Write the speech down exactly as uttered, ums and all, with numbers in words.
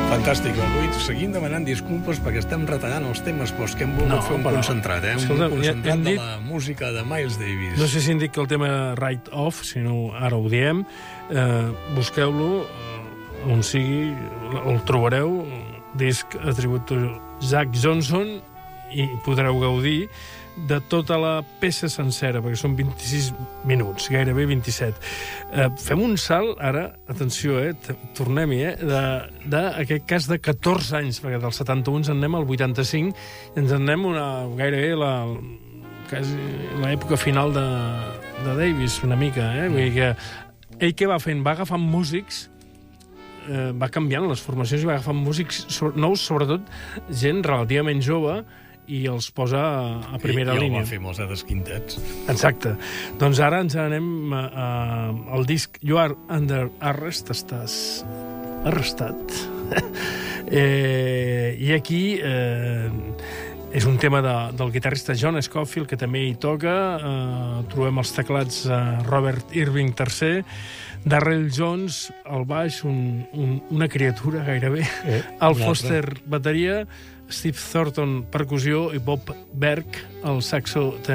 Fantàstic, avui seguim demanant disculpes perquè estem retallant els temes, però és que hem volgut No, fer un però- concentrat, eh? Un Escolta, concentrat ja hem de dit- la música de Miles Davis. No sé si indic que el tema Right Off, si no ara ho diem, eh, busqueu-lo eh, on sigui, el trobareu, disc atribut a Jack Johnson, i podreu gaudir de tota la peça sencera, perquè són vint-i-sis minuts, gairebé vint-i-set. Eh, fem un salt, ara, atenció, eh, t- tornem-hi, eh, d'aquest cas de catorze anys, perquè del setanta-u ens en anem al vuitanta-cinc, i ens en anem una, gairebé la, quasi l'època final de, de Davis, una mica, eh? Vull dir que ell què va fent? Va agafant músics, eh, va canviant les formacions i va agafant músics so- nous, sobretot gent relativament jove, i els posa a, a primera I, i línia. I el va fer amb els Edis Quintets. Exacte. Doncs ara ens anem a, a, al disc You Are Under Arrest, estàs arrestat. eh, I aquí eh, és un tema de, del guitarrista John Scofield, que també hi toca. Eh, trobem els teclats a Robert Irving tercer, Darrell Jones al baix, un, un, una criatura gairebé, Eh, Al un Foster bateria, Steve Thornton percussió i Bob Berg al saxo tenor.